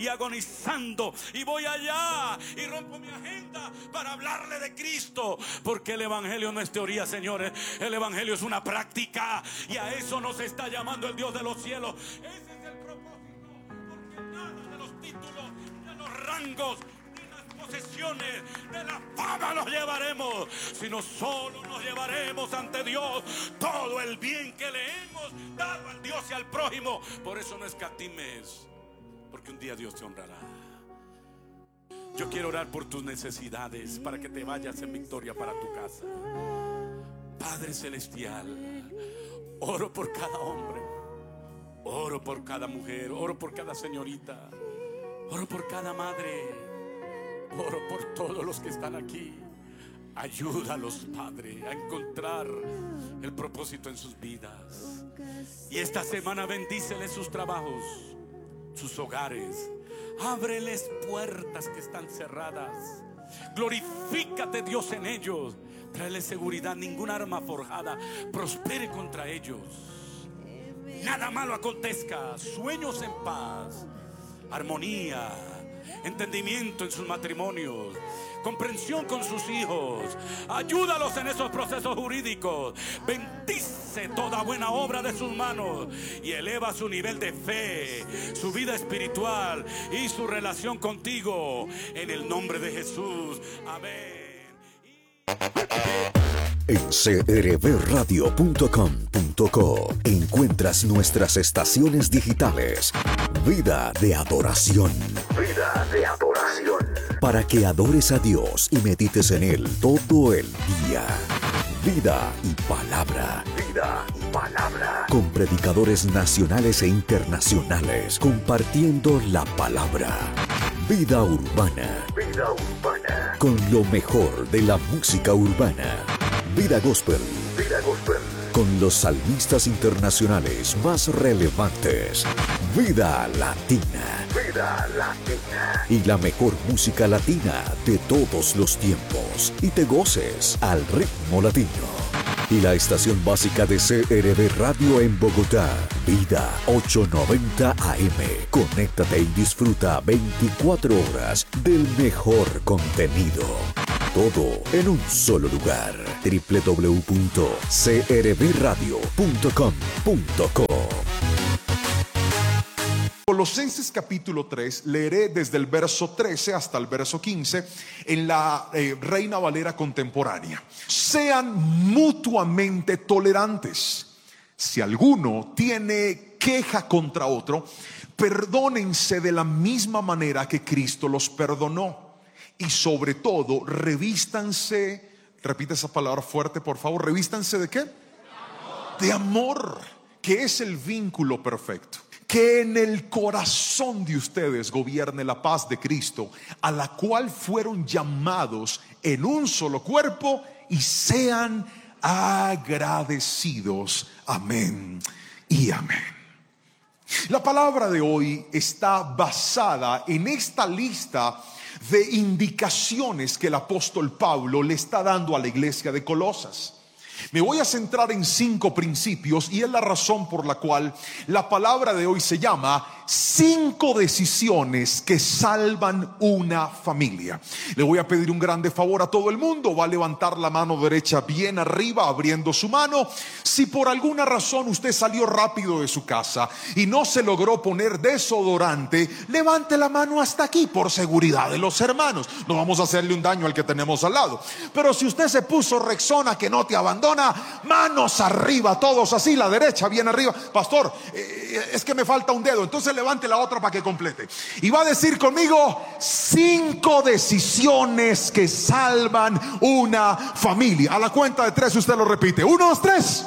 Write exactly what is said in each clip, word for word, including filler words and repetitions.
y agonizando, y voy allá y rompo mi agenda para hablarle de Cristo, porque el evangelio no es teoría, señores. El evangelio es una práctica, y a eso nos está llamando el Dios de los cielos. Ese es el propósito, porque nada de los títulos, de los rangos, de las posesiones, de la fama nos llevaremos, sino solo nos llevaremos ante Dios todo el bien que le hemos dado al Dios y al prójimo. Por eso no escatimes, porque un día Dios te honrará. Yo quiero orar por tus necesidades, para que te vayas en victoria para tu casa. Padre celestial, oro por cada hombre, oro por cada mujer, oro por cada señorita, oro por cada madre, oro por todos los que están aquí. Ayúdalos, Padre, a encontrar el propósito en sus vidas. Y esta semana bendíceles sus trabajos, sus hogares. Ábreles puertas que están cerradas. Glorifícate, Dios, en ellos. Tráeles seguridad. Ninguna arma forjada prospere contra ellos. Nada malo acontezca. Sueños en paz, armonía, entendimiento en sus matrimonios, comprensión con sus hijos. Ayúdalos en esos procesos jurídicos. Bendice toda buena obra de sus manos y eleva su nivel de fe, su vida espiritual y su relación contigo, en el nombre de Jesús. Amén. En c r b radio punto com punto co encuentras nuestras estaciones digitales. Vida de adoración. Vida de adoración. Para que adores a Dios y medites en Él todo el día. Vida y palabra. Vida y palabra. Con predicadores nacionales e internacionales compartiendo la palabra. Vida urbana. Vida urbana. Con lo mejor de la música urbana. Vida gospel. Vida gospel. Con los salmistas internacionales más relevantes. Vida latina. Vida latina. Y la mejor música latina de todos los tiempos. Y te goces al ritmo latino. Y la estación básica de C R B Radio en Bogotá, Vida ochocientos noventa A M. Conéctate y disfruta veinticuatro horas del mejor contenido. Todo en un solo lugar. doble u doble u doble u punto c r b radio punto com punto co. Colosenses capítulo tres, leeré desde el verso trece hasta el verso quince en la eh, Reina Valera contemporánea. Sean mutuamente tolerantes. Si alguno tiene queja contra otro, perdónense de la misma manera que Cristo los perdonó. Y sobre todo, revístanse, repite esa palabra fuerte por favor, revístanse ¿de qué? De amor. De amor, que es el vínculo perfecto. Que en el corazón de ustedes gobierne la paz de Cristo, a la cual fueron llamados en un solo cuerpo, y sean agradecidos. Amén y amén. La palabra de hoy está basada en esta lista de indicaciones que el apóstol Pablo le está dando a la iglesia de Colosas. Me voy a centrar en cinco principios, y es la razón por la cual la palabra de hoy se llama cinco decisiones que salvan una familia. Le voy a pedir un grande favor a todo el mundo. Va a levantar la mano derecha bien arriba, abriendo su mano. Si por alguna razón usted salió rápido de su casa y no se logró poner desodorante, levante la mano hasta aquí por seguridad de los hermanos. No vamos a hacerle un daño al que tenemos al lado. Pero si usted se puso Rexona que no te abandona, manos arriba, todos así, la derecha bien arriba. Pastor, eh, es que me falta un dedo. Entonces levante la otra para que complete. Y va a decir conmigo: cinco decisiones que salvan una familia. A la cuenta de tres usted lo repite. Uno, dos, tres.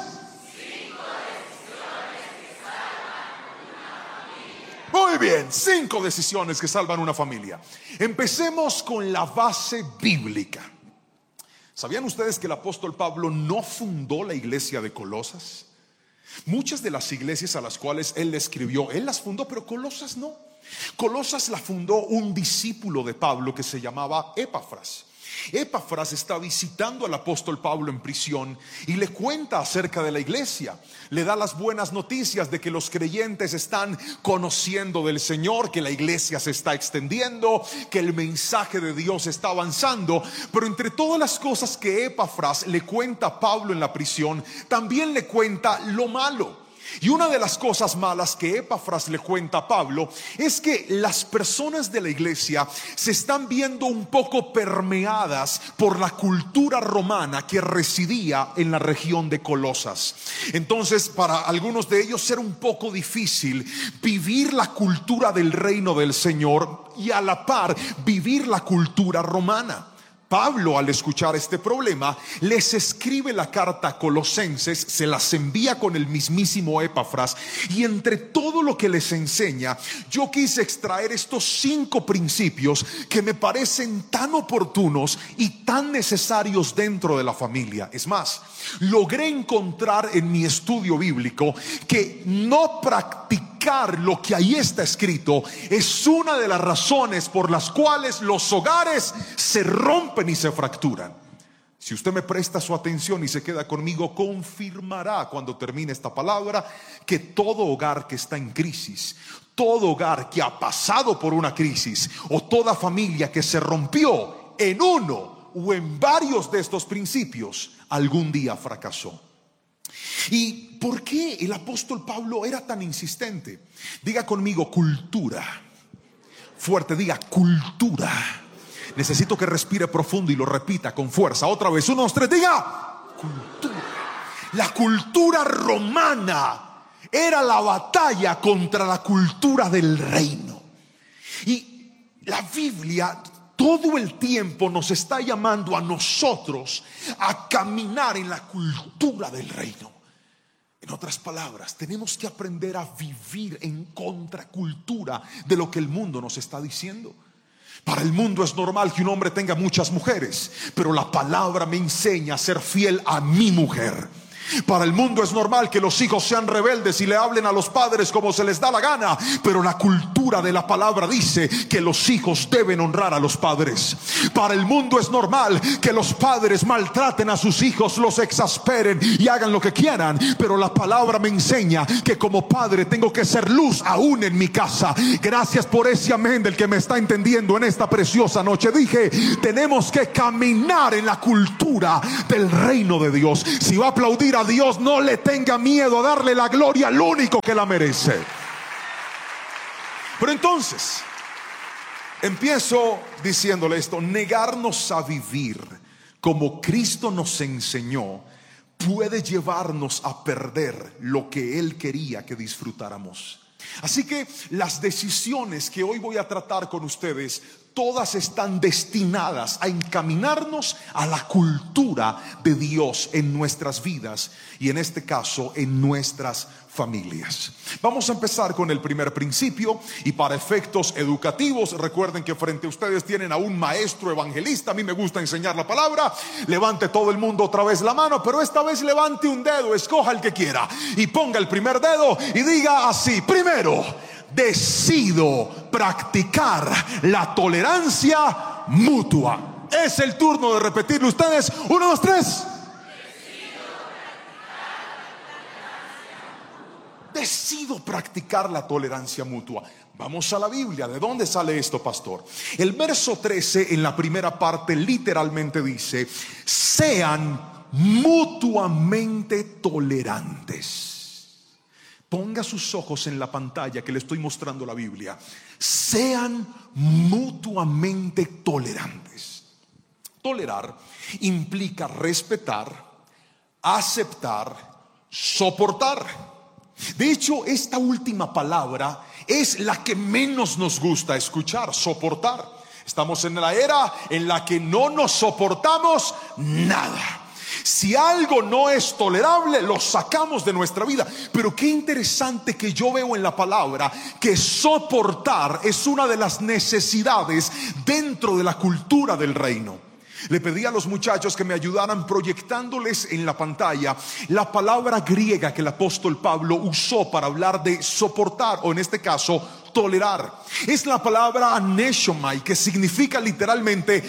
Muy bien, cinco decisiones que salvan una familia. Empecemos con la base bíblica. ¿Sabían ustedes que el apóstol Pablo no fundó la iglesia de Colosas? Muchas de las iglesias a las cuales él le escribió, él las fundó, pero Colosas no. Colosas la fundó un discípulo de Pablo que se llamaba Epafras. Epafras está visitando al apóstol Pablo en prisión y le cuenta acerca de la iglesia. Le da las buenas noticias de que los creyentes están conociendo del Señor, que la iglesia se está extendiendo, que el mensaje de Dios está avanzando. Pero entre todas las cosas que Epafras le cuenta a Pablo en la prisión, también le cuenta lo malo. Y una de las cosas malas que Epafras le cuenta a Pablo es que las personas de la iglesia se están viendo un poco permeadas por la cultura romana que residía en la región de Colosas. Entonces, para algunos de ellos era un poco difícil vivir la cultura del reino del Señor y a la par vivir la cultura romana. Pablo, al escuchar este problema, les escribe la carta a Colosenses, se las envía con el mismísimo Epafras, y entre todo lo que les enseña, yo quise extraer estos cinco principios que me parecen tan oportunos y tan necesarios dentro de la familia. Es más, logré encontrar en mi estudio bíblico que no practicar lo que ahí está escrito es una de las razones por las cuales los hogares se rompen y se fracturan. Si usted me presta su atención y se queda conmigo, confirmará cuando termine esta palabra que todo hogar que está en crisis, todo hogar que ha pasado por una crisis, o toda familia que se rompió en uno o en varios de estos principios, algún día fracasó. ¿Y por qué el apóstol Pablo era tan insistente? Diga conmigo, cultura. Fuerte, diga cultura. Necesito que respire profundo y lo repita con fuerza. Otra vez, uno, dos, tres, diga cultura. La cultura romana era la batalla contra la cultura del reino. Y la Biblia todo el tiempo nos está llamando a nosotros a caminar en la cultura del reino. En otras palabras, tenemos que aprender a vivir en contracultura de lo que el mundo nos está diciendo. Para el mundo es normal que un hombre tenga muchas mujeres, pero la palabra me enseña a ser fiel a mi mujer. Para el mundo es normal que los hijos sean rebeldes y le hablen a los padres como se les da la gana, pero la cultura de la palabra dice que los hijos deben honrar a los padres. Para el mundo es normal que los padres maltraten a sus hijos, los exasperen y hagan lo que quieran, pero la palabra me enseña que como padre tengo que ser luz aún en mi casa. Gracias por ese amén del que me está entendiendo en esta preciosa noche. Dije, tenemos que caminar en la cultura del reino de Dios. Si va a aplaudir a Dios, no le tenga miedo a darle la gloria al único que la merece. Pero entonces empiezo diciéndole esto: negarnos a vivir como Cristo nos enseñó puede llevarnos a perder lo que Él quería que disfrutáramos. Así que las decisiones que hoy voy a tratar con ustedes, todas están destinadas a encaminarnos a la cultura de Dios en nuestras vidas y en este caso en nuestras familias. Vamos a empezar con el primer principio y para efectos educativos recuerden que frente a ustedes tienen a un maestro evangelista. A mí me gusta enseñar la palabra. Levante todo el mundo otra vez la mano, pero esta vez levante un dedo, escoja el que quiera y ponga el primer dedo y diga así: primero, decido practicar la tolerancia mutua. Es el turno de repetirlo ustedes. Uno, dos, tres. Decido practicar la tolerancia mutua. Vamos a la Biblia. ¿De dónde sale esto, pastor? El verso trece en la primera parte literalmente dice: sean mutuamente tolerantes. Ponga sus ojos en la pantalla que le estoy mostrando la Biblia. Sean mutuamente tolerantes. Tolerar implica respetar, aceptar, soportar. De hecho, esta última palabra es la que menos nos gusta escuchar: soportar. Estamos en la era en la que no nos soportamos nada. Si algo no es tolerable, lo sacamos de nuestra vida. Pero qué interesante que yo veo en la palabra que soportar es una de las necesidades dentro de la cultura del reino. Le pedí a los muchachos que me ayudaran proyectándoles en la pantalla la palabra griega que el apóstol Pablo usó para hablar de soportar, o en este caso tolerar. Es la palabra aneshomai, que significa literalmente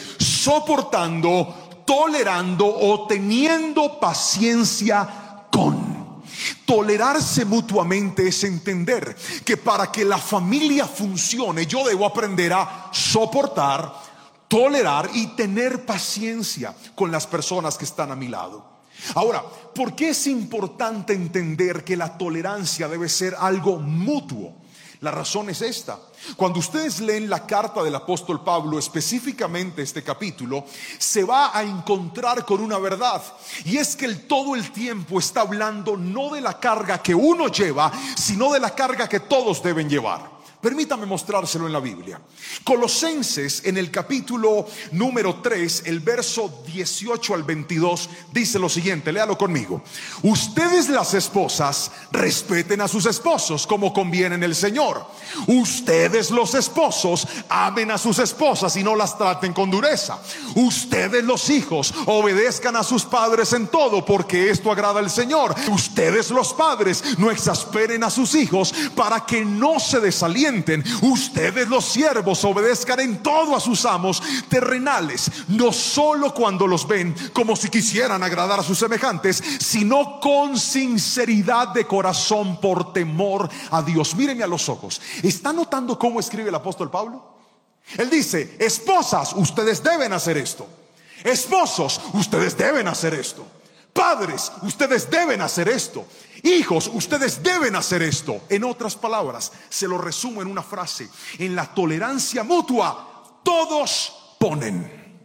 soportando, tolerando o teniendo paciencia con. Tolerarse mutuamente es entender que para que la familia funcione, yo debo aprender a soportar, tolerar y tener paciencia con las personas que están a mi lado. Ahora, ¿por qué es importante entender que la tolerancia debe ser algo mutuo? La razón es esta. Cuando ustedes leen la carta del apóstol Pablo, específicamente este capítulo, se va a encontrar con una verdad, y es que él todo el tiempo está hablando no de la carga que uno lleva, sino de la carga que todos deben llevar. Permítame mostrárselo en la Biblia. Colosenses, en el capítulo número tres, el verso dieciocho al veintidós, dice lo siguiente, léalo conmigo. Ustedes, las esposas, respeten a sus esposos como conviene en el Señor. Ustedes, los esposos, amen a sus esposas y no las traten con dureza. Ustedes, los hijos, obedezcan a sus padres en todo, porque esto agrada al Señor. Ustedes, los padres, no exasperen a sus hijos para que no se desalienten. Ustedes, los siervos, obedezcan en todo a sus amos terrenales, no solo cuando los ven como si quisieran agradar a sus semejantes, sino con sinceridad de corazón, por temor a Dios. Mírenme a los ojos. ¿Está notando cómo escribe el apóstol Pablo? Él dice: esposas, ustedes deben hacer esto. Esposos, ustedes deben hacer esto. Padres, ustedes deben hacer esto. Hijos, ustedes deben hacer esto. En otras palabras, se lo resumo en una frase: en la tolerancia mutua, todos ponen.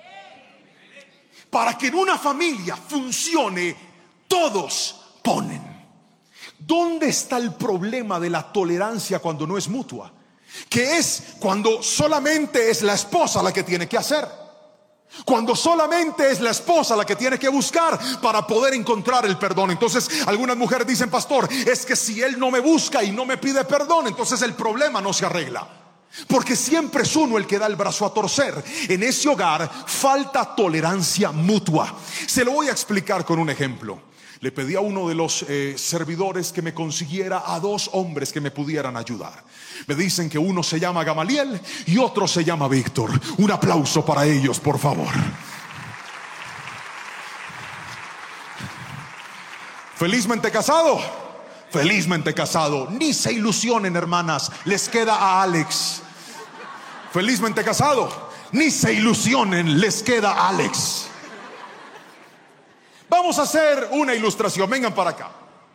Para que en una familia funcione, todos ponen. ¿Dónde está el problema de la tolerancia cuando no es mutua? Que es cuando solamente es la esposa la que tiene que hacer. Cuando solamente es la esposa la que tiene que buscar para poder encontrar el perdón. Entonces algunas mujeres dicen: pastor, es que si él no me busca y no me pide perdón, entonces el problema no se arregla. Porque siempre es uno el que da el brazo a torcer. En ese hogar falta tolerancia mutua. Se lo voy a explicar con un ejemplo. Le pedí a uno de los eh, servidores que me consiguiera a dos hombres que me pudieran ayudar. Me dicen que uno se llama Gamaliel y otro se llama Víctor. Un aplauso para ellos, por favor. Felizmente casado. Felizmente casado. Ni se ilusionen, hermanas, les queda a Alex. Felizmente casado. Ni se ilusionen, les queda a Alex. Vamos a hacer una ilustración. Vengan para acá.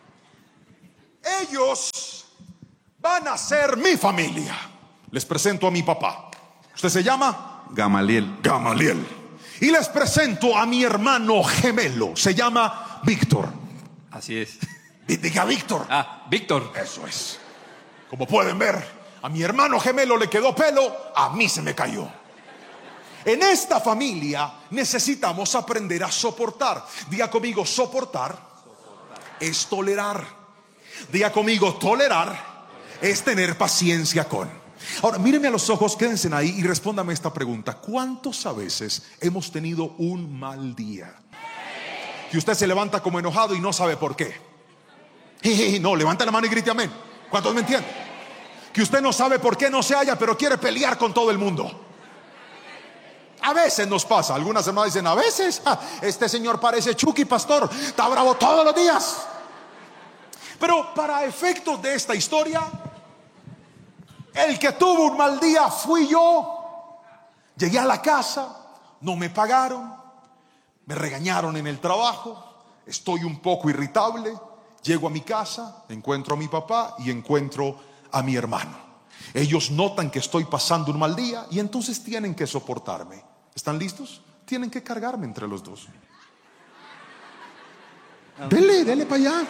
Ellos van a ser mi familia. Les presento a mi papá. ¿Usted se llama? Gamaliel. Gamaliel. Y les presento a mi hermano gemelo. Se llama Víctor. Así es. Diga Víctor. Ah, Víctor. Eso es. Como pueden ver, a mi hermano gemelo le quedó pelo, a mí se me cayó. En esta familia necesitamos aprender a soportar. Diga conmigo: soportar, soportar es tolerar. Diga conmigo: tolerar es tener paciencia con. Ahora mírenme a los ojos, quédense ahí y respóndame esta pregunta: ¿cuántos a veces hemos tenido un mal día? Que usted se levanta como enojado y no sabe por qué. No, levanta la mano y grite amén. ¿Cuántos me entienden? Que usted no sabe por qué no se halla, pero quiere pelear con todo el mundo. A veces nos pasa. Algunas hermanas dicen: a veces ja, este señor parece Chucky, pastor, está bravo todos los días. Pero para efectos de esta historia, el que tuvo un mal día fui yo. Llegué a la casa, no me pagaron, me regañaron en el trabajo, estoy un poco irritable. Llego a mi casa, encuentro a mi papá y encuentro a mi hermano. Ellos notan que estoy pasando un mal día y entonces tienen que soportarme. ¿Están listos? Tienen que cargarme entre los dos. Dele, dele para allá.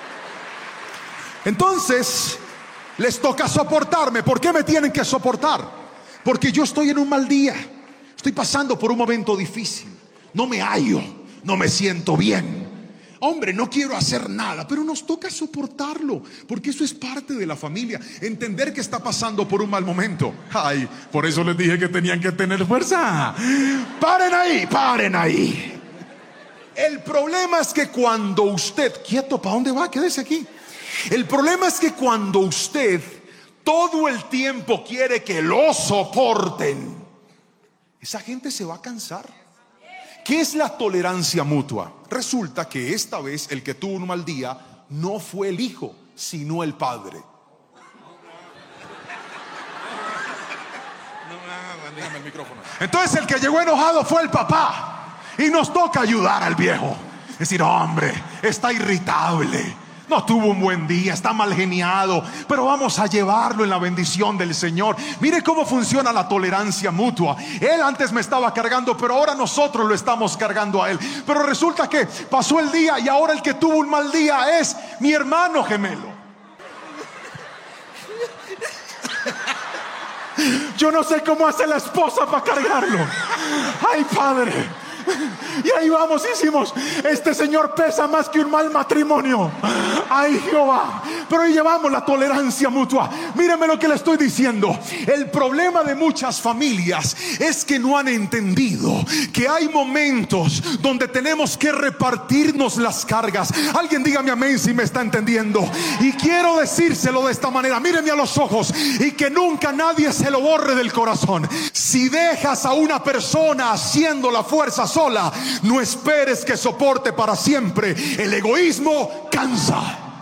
Entonces les toca soportarme. ¿Por qué me tienen que soportar? Porque yo estoy en un mal día. Estoy pasando por un momento difícil. No me hallo, no me siento bien. Hombre, no quiero hacer nada, pero nos toca soportarlo, porque eso es parte de la familia. Entender que está pasando por un mal momento. Ay, por eso les dije que tenían que tener fuerza. Paren ahí, paren ahí. El problema es que cuando usted, quieto, ¿para dónde va? Quédese aquí. El problema es que cuando usted todo el tiempo quiere que lo soporten, esa gente se va a cansar. ¿Qué es la tolerancia mutua? Resulta que esta vez el que tuvo un mal día no fue el hijo, sino el padre. Entonces el que llegó enojado fue el papá. Y nos toca ayudar al viejo. Decir, hombre, está irritable, no tuvo un buen día, está mal geniado, pero vamos a llevarlo en la bendición del Señor. Mire cómo funciona la tolerancia mutua. Él antes me estaba cargando, pero ahora nosotros lo estamos cargando a él. Pero resulta que pasó el día y ahora el que tuvo un mal día es mi hermano gemelo. Yo no sé cómo hace la esposa para cargarlo. Ay, padre. Y ahí vamos, hicimos, este señor pesa más que un mal matrimonio. Ay, Jehová. Pero ahí llevamos la tolerancia mutua. Míreme lo que le estoy diciendo. El problema de muchas familias es que no han entendido que hay momentos donde tenemos que repartirnos las cargas. Alguien dígame amén si me está entendiendo. Y quiero decírselo de esta manera, míreme a los ojos, y que nunca nadie se lo borre del corazón. Si dejas a una persona haciendo la fuerza sola, no esperes que soporte para siempre. El egoísmo cansa.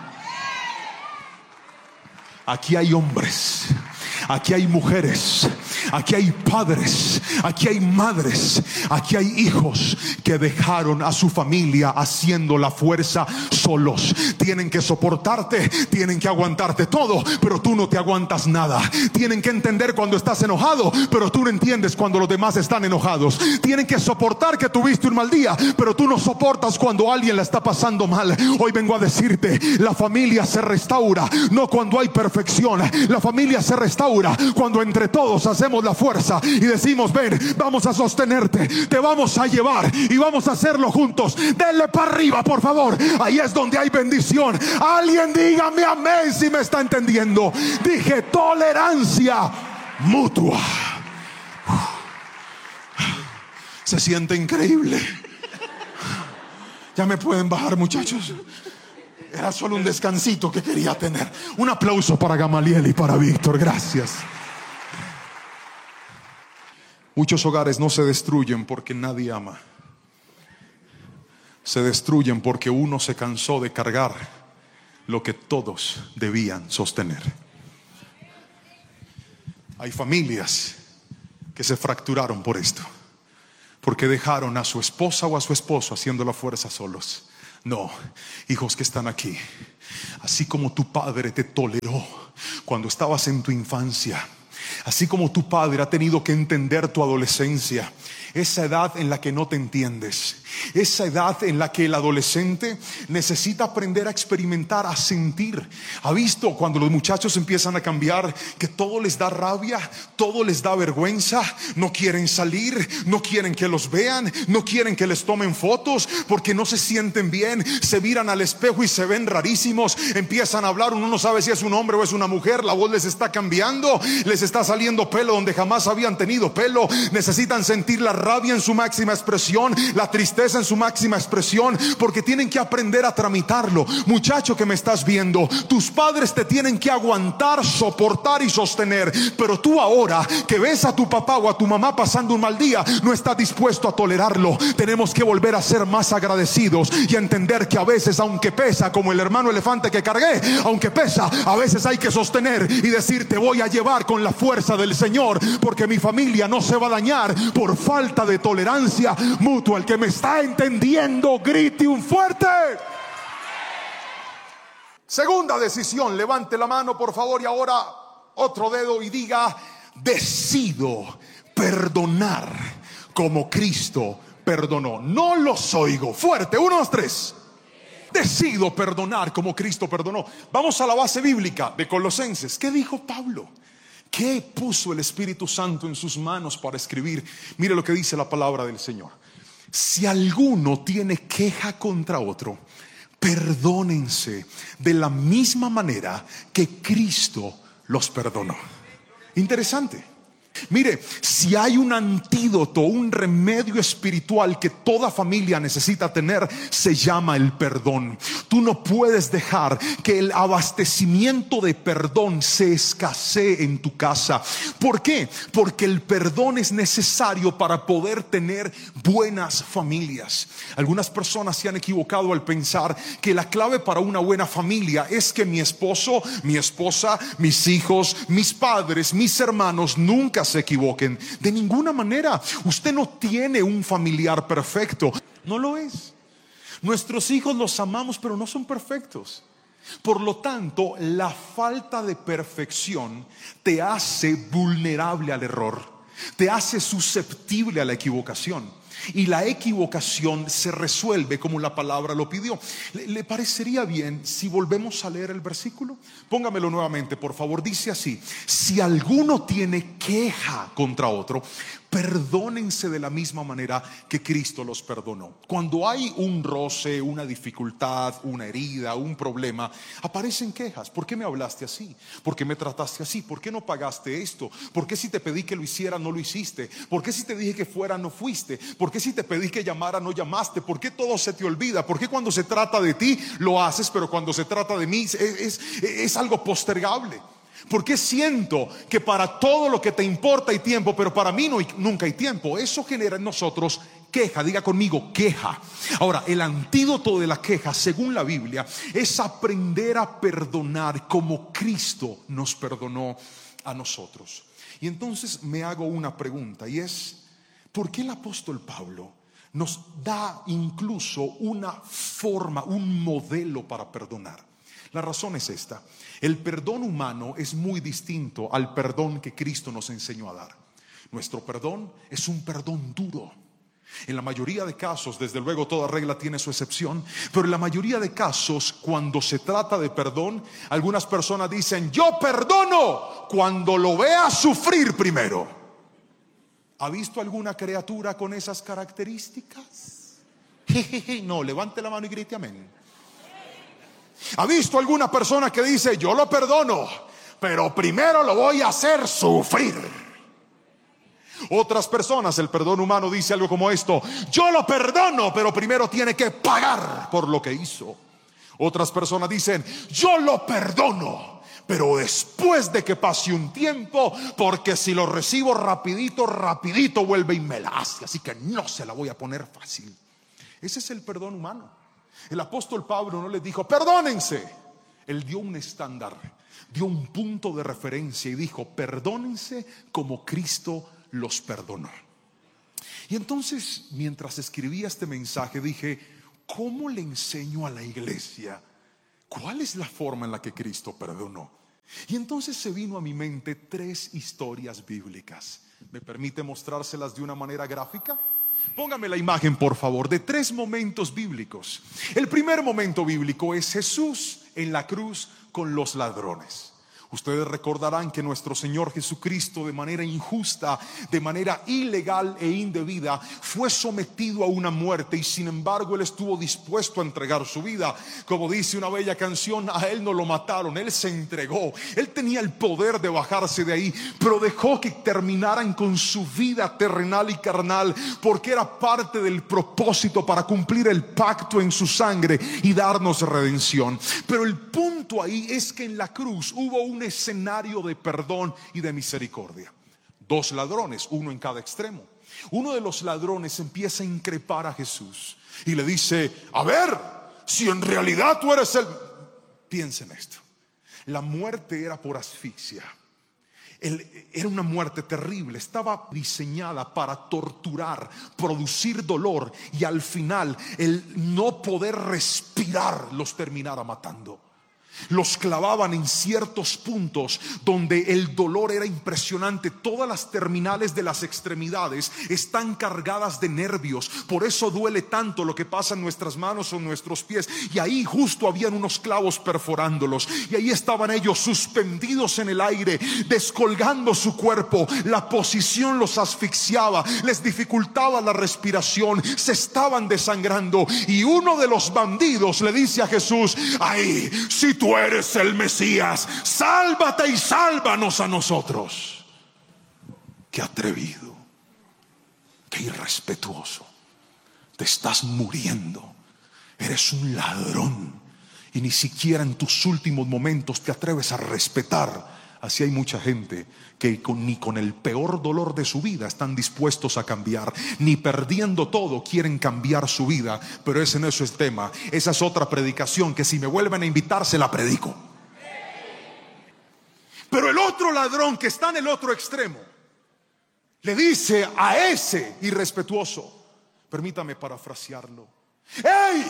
Aquí hay hombres, aquí hay mujeres, aquí hay padres, aquí hay madres, aquí hay hijos que dejaron a su familia haciendo la fuerza solos. Tienen que soportarte, tienen que aguantarte todo, pero tú no te aguantas nada. Tienen que entender cuando estás enojado, pero tú no entiendes cuando los demás están enojados. Tienen que soportar que tuviste un mal día, pero tú no soportas cuando alguien la está pasando mal. Hoy vengo a decirte, la familia se restaura no cuando hay perfección. La familia se restaura cuando entre todos hacemos la fuerza y decimos, ven, vamos a sostenerte, te vamos a llevar y vamos a hacerlo juntos. Denle para arriba, por favor. Ahí es donde hay bendición. Alguien dígame amén si me está entendiendo. Dije tolerancia mutua. Se siente increíble. Ya me pueden bajar, muchachos. Era solo un descansito que quería tener. Un aplauso para Gamaliel y para Víctor. Gracias. Muchos hogares no se destruyen porque nadie ama. Se destruyen porque uno se cansó de cargar lo que todos debían sostener. Hay familias que se fracturaron por esto, porque dejaron a su esposa o a su esposo haciendo la fuerza solos. No, hijos que están aquí, así como tu padre te toleró cuando estabas en tu infancia, así como tu padre ha tenido que entender tu adolescencia, esa edad en la que no te entiendes, esa edad en la que el adolescente necesita aprender a experimentar, a sentir. ¿Ha visto cuando los muchachos empiezan a cambiar que todo les da rabia, todo les da vergüenza? No quieren salir, no quieren que los vean, no quieren que les tomen fotos porque no se sienten bien. Se miran al espejo y se ven rarísimos. Empiezan a hablar, uno no sabe si es un hombre o es una mujer. La voz les está cambiando, les está saliendo pelo donde jamás habían tenido pelo. Necesitan sentir la rabia en su máxima expresión, la tristeza en su máxima expresión, porque tienen que aprender a tramitarlo. Muchacho que me estás viendo, tus padres te tienen que aguantar, soportar y sostener, pero tú ahora que ves a tu papá o a tu mamá pasando un mal día, no estás dispuesto a tolerarlo. Tenemos que volver a ser más agradecidos y a entender que a veces, aunque pesa, como el hermano elefante que cargué, aunque pesa, a veces hay que sostener y decir, te voy a llevar con la fuerza del Señor, porque mi familia no se va a dañar por falta de tolerancia mutua. El que me está entendiendo, grite un fuerte. Segunda decisión, levante la mano por favor y ahora otro dedo y diga, decido perdonar como Cristo perdonó. No los oigo. Fuerte, uno, dos, tres. Decido perdonar como Cristo perdonó. Vamos a la base bíblica de Colosenses. ¿Qué dijo Pablo? ¿Qué puso el Espíritu Santo en sus manos para escribir? Mire lo que dice la palabra del Señor. Si alguno tiene queja contra otro, perdónense de la misma manera que Cristo los perdonó. Interesante. Mire, si hay un antídoto, un remedio espiritual que toda familia necesita tener, se llama el perdón. Tú no puedes dejar que el abastecimiento de perdón se escasee en tu casa. ¿Por qué? Porque el perdón es necesario para poder tener buenas familias. Algunas personas se han equivocado al pensar que la clave para una buena familia es que mi esposo, mi esposa, mis hijos, mis padres, mis hermanos nunca se equivoquen. De ninguna manera. Usted no tiene un familiar perfecto. No lo es. Nuestros hijos los amamos, pero no son perfectos. Por lo tanto, la falta de perfección te hace vulnerable al error, te hace susceptible a la equivocación. Y la equivocación se resuelve como la palabra lo pidió. ¿Le, le parecería bien si volvemos a leer el versículo? Póngamelo nuevamente, por favor. Dice así: si alguno tiene queja contra otro, perdónense de la misma manera que Cristo los perdonó. Cuando hay un roce, una dificultad, una herida, un problema, aparecen quejas. ¿Por qué me hablaste así? ¿Por qué me trataste así? ¿Por qué no pagaste esto? ¿Por qué si te pedí que lo hiciera no lo hiciste? ¿Por qué si te dije que fuera no fuiste? ¿Por qué si te pedí que llamara no llamaste? ¿Por qué todo se te olvida? ¿Por qué cuando se trata de ti lo haces, pero cuando se trata de mí es, es, es algo postergable? ¿Por qué siento que para todo lo que te importa hay tiempo, pero para mí no hay, nunca hay tiempo? Eso genera en nosotros queja. Diga conmigo, queja. Ahora, el antídoto de la queja, según la Biblia, es aprender a perdonar como Cristo nos perdonó a nosotros. Y entonces me hago una pregunta, y es: ¿por qué el apóstol Pablo nos da incluso una forma, un modelo para perdonar? La razón es esta: el perdón humano es muy distinto al perdón que Cristo nos enseñó a dar. Nuestro perdón es un perdón duro. En la mayoría de casos, desde luego toda regla tiene su excepción, pero en la mayoría de casos, cuando se trata de perdón, algunas personas dicen: yo perdono cuando lo vea sufrir primero. ¿Ha visto alguna criatura con esas características? Jejeje, no, levante la mano y grite amén. ¿Ha visto alguna persona que dice: yo lo perdono, pero primero lo voy a hacer sufrir? Otras personas, el perdón humano dice algo como esto: yo lo perdono, pero primero tiene que pagar por lo que hizo. Otras personas dicen: yo lo perdono, pero después de que pase un tiempo, porque si lo recibo rapidito, rapidito vuelve y me la hace, así que no se la voy a poner fácil. Ese es el perdón humano. El apóstol Pablo no les dijo: perdónense. Él dio un estándar, dio un punto de referencia y dijo: perdónense como Cristo los perdonó. Y entonces, mientras escribía este mensaje, dije: ¿cómo le enseño a la iglesia cuál es la forma en la que Cristo perdonó? Y entonces se vino a mi mente tres historias bíblicas. ¿Me permite mostrárselas de una manera gráfica? Póngame la imagen, por favor, de tres momentos bíblicos. El primer momento bíblico es Jesús en la cruz con los ladrones. Ustedes recordarán que nuestro Señor Jesucristo, de manera injusta, de manera ilegal e indebida, fue sometido a una muerte, y sin embargo Él estuvo dispuesto a entregar su vida. Como dice una bella canción, a Él no lo mataron, Él se entregó. Él tenía el poder de bajarse de ahí, pero dejó que terminaran con su vida terrenal y carnal, porque era parte del propósito para cumplir el pacto en su sangre y darnos redención. Pero el punto ahí es que en la cruz hubo un escenario de perdón y de misericordia. Dos ladrones, uno en cada extremo. Uno de los ladrones empieza a increpar a Jesús y le dice: a ver, si en realidad tú eres el... Piensen esto: la muerte era por asfixia. Él, era una muerte terrible, estaba diseñada para torturar, producir dolor, y al final el no poder respirar los terminara matando. Los clavaban en ciertos puntos donde el dolor era impresionante. Todas las terminales de las extremidades están cargadas de nervios. Por eso duele tanto lo que pasa en nuestras manos o en nuestros pies. Y ahí justo habían unos clavos perforándolos. Y ahí estaban ellos suspendidos en el aire, descolgando su cuerpo. La posición los asfixiaba, les dificultaba la respiración, se estaban desangrando. Y uno de los bandidos le dice a Jesús: ay, si tú Tú eres el Mesías, sálvate y sálvanos a nosotros. qué atrevido, qué irrespetuoso. Te estás muriendo. Eres un ladrón. Y ni siquiera en tus últimos momentos te atreves a respetar. Así hay mucha gente que con, ni con el peor dolor de su vida están dispuestos a cambiar. Ni perdiendo todo quieren cambiar su vida. Pero ese no es el tema. Esa es otra predicación que si me vuelven a invitar se la predico. Pero el otro ladrón que está en el otro extremo le dice a ese irrespetuoso, permítame parafrasearlo: ¡Ey!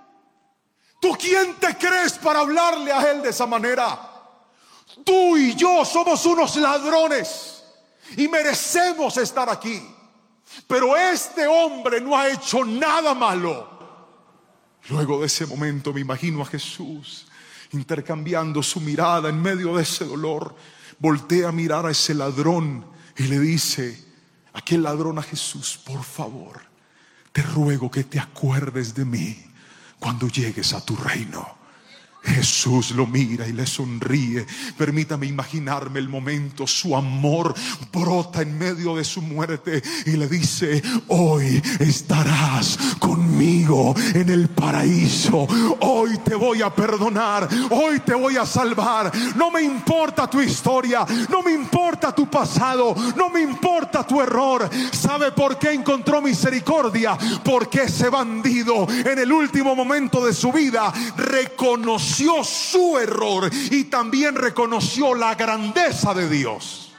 ¿Tú quién te crees para hablarle a él de esa manera? Tú y yo somos unos ladrones y merecemos estar aquí. Pero este hombre no ha hecho nada malo. Luego de ese momento me imagino a Jesús intercambiando su mirada en medio de ese dolor. Voltea a mirar a ese ladrón y le dice aquel ladrón a Jesús: por favor, te ruego que te acuerdes de mí cuando llegues a tu reino. Jesús lo mira y le sonríe. Permítame imaginarme el momento. Su amor brota en medio de su muerte y le dice: hoy estarás conmigo en el paraíso. Hoy te voy a perdonar. Hoy te voy a salvar. No me importa tu historia. No me importa tu pasado. No me importa tu error. ¿Sabe por qué encontró misericordia? Porque ese bandido en el último momento de su vida reconoció su error y también reconoció la grandeza de Dios.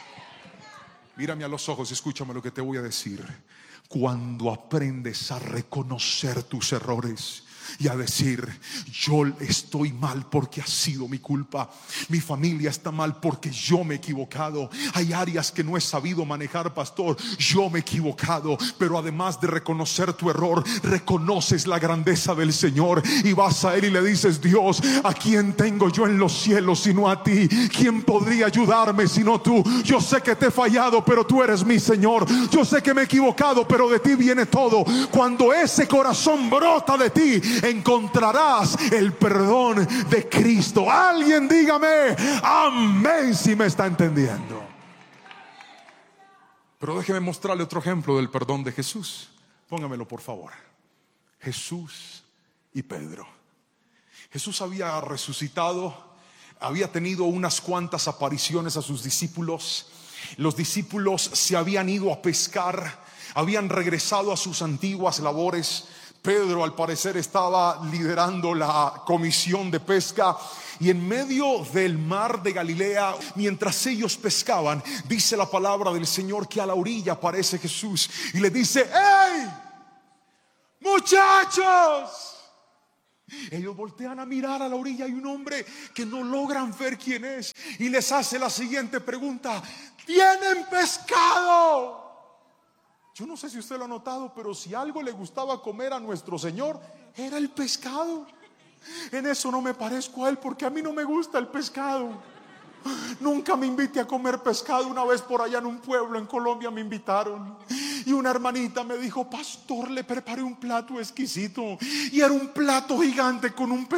Mírame a los ojos y escúchame lo que te voy a decir. Cuando aprendes a reconocer tus errores y a decir: yo estoy mal porque ha sido mi culpa, mi familia está mal porque yo me he equivocado, hay áreas que no he sabido manejar, pastor, yo me he equivocado. Pero además de reconocer tu error, reconoces la grandeza del Señor y vas a Él y le dices: Dios, ¿a quién tengo yo en los cielos sino a ti? ¿Quién podría ayudarme sino tú? Yo sé que te he fallado, pero tú eres mi Señor. Yo sé que me he equivocado, pero de ti viene todo. Cuando ese corazón brota de ti, encontrarás el perdón de Cristo. Alguien dígame amén si me está entendiendo. Pero déjeme mostrarle otro ejemplo del perdón de Jesús. Póngamelo por favor. Jesús y Pedro. Jesús había resucitado, había tenido unas cuantas apariciones a sus discípulos. Los discípulos se habían ido a pescar, habían regresado a sus antiguas labores. Pedro al parecer estaba liderando la comisión de pesca. Y en medio del mar de Galilea, mientras ellos pescaban, dice la palabra del Señor que a la orilla aparece Jesús y le dice: ¡Hey, muchachos! Ellos voltean a mirar a la orilla. Hay un hombre que no logran ver quién es y les hace la siguiente pregunta: ¿tienen pescado? Yo no sé si usted lo ha notado, pero si algo le gustaba comer a nuestro Señor, era el pescado. En eso no me parezco a Él, porque a mí no me gusta el pescado. Nunca me invité a comer pescado. Una vez por allá en un pueblo en Colombia me invitaron y una hermanita me dijo: pastor, le preparé un plato exquisito. Y era un plato gigante con un pescado